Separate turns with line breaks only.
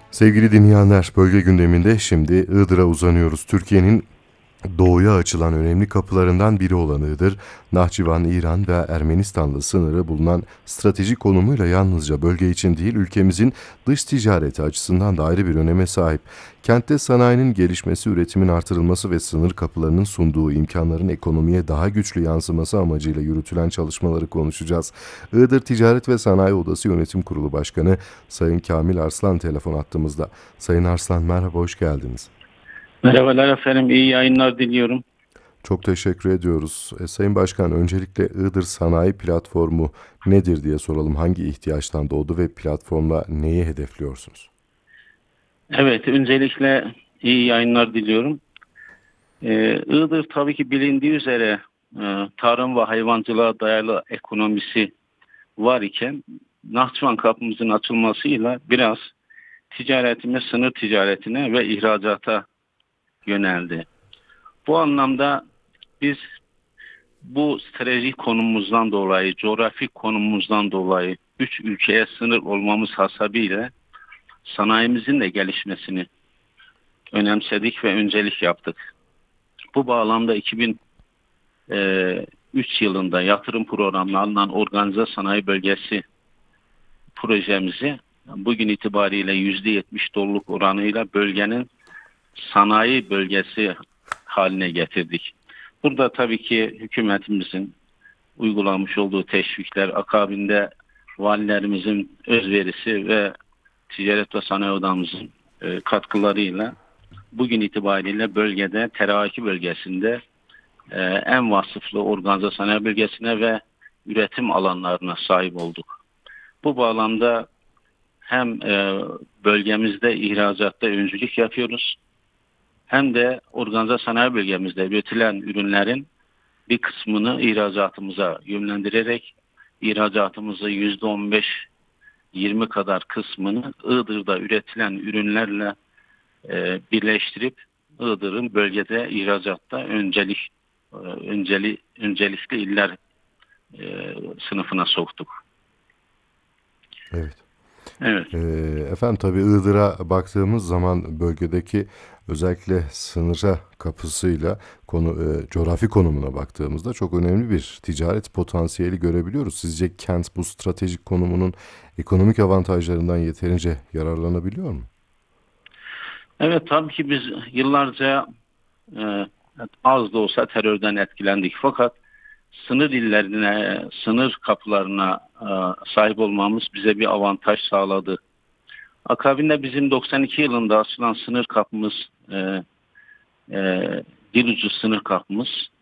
Sevgili dinleyenler, bölge gündeminde şimdi Iğdır'a uzanıyoruz. Türkiye'nin doğuya açılan önemli kapılarından biri olan Iğdır, Nahçıvan, İran ve Ermenistan'la sınırı bulunan stratejik konumuyla yalnızca bölge için değil, ülkemizin dış ticareti açısından da ayrı bir öneme sahip. Kentte sanayinin gelişmesi, üretimin artırılması ve sınır kapılarının sunduğu imkanların ekonomiye daha güçlü yansıması amacıyla yürütülen çalışmaları konuşacağız. Iğdır Ticaret ve Sanayi Odası Yönetim Kurulu Başkanı Sayın Kamil Arslan telefon attığımızda. Sayın Arslan, merhaba, hoş geldiniz.
Merhabalar efendim, iyi yayınlar diliyorum.
Çok teşekkür ediyoruz. Sayın Başkan, öncelikle Iğdır Sanayi Platformu nedir diye soralım. Hangi ihtiyaçtan doğdu ve platformla neyi hedefliyorsunuz?
Evet, öncelikle iyi yayınlar diliyorum. Iğdır tabii ki bilindiği üzere tarım ve hayvancılığa dayalı ekonomisi var iken Nahçıvan kapımızın açılmasıyla biraz ticaretimiz sınır ticaretine ve ihracata yöneldi. Bu anlamda biz bu stratejik konumumuzdan dolayı, coğrafi konumumuzdan dolayı 3 ülkeye sınır olmamız hasebiyle sanayimizin de gelişmesini önemsedik ve öncelik yaptık. Bu bağlamda 2003 yılında yatırım programına alınan organize sanayi bölgesi projemizi bugün itibariyle %70 doluluk oranıyla bölgenin sanayi bölgesi haline getirdik. Burada tabii ki hükümetimizin uygulamış olduğu teşvikler, akabinde valilerimizin özverisi ve Ticaret ve Sanayi Odamızın katkılarıyla bugün itibariyle bölgede, Terakki bölgesinde en vasıflı organize sanayi bölgesine ve üretim alanlarına sahip olduk. Bu bağlamda hem bölgemizde ihracatta öncülük yapıyoruz, hem de organize sanayi bölgemizde üretilen ürünlerin bir kısmını ihracatımıza yönlendirerek ihracatımızı %15-20 kadar kısmını Iğdır'da üretilen ürünlerle birleştirip Iğdır'ın bölgede ihracatta öncelikli iller sınıfına soktuk.
Evet.
Evet.
Efendim, tabii Iğdır'a baktığımız zaman bölgedeki özellikle sınıra kapısıyla coğrafi konumuna baktığımızda çok önemli bir ticaret potansiyeli görebiliyoruz. Sizce kent bu stratejik konumunun ekonomik avantajlarından yeterince yararlanabiliyor mu?
Evet, tabii ki biz yıllarca e, az da olsa terörden etkilendik. Fakat sınır illerine, sınır kapılarına sahip olmamız bize bir avantaj sağladı. Akabinde bizim 92 yılında açılan sınır kapımız, e, Dilucu sınır kapımız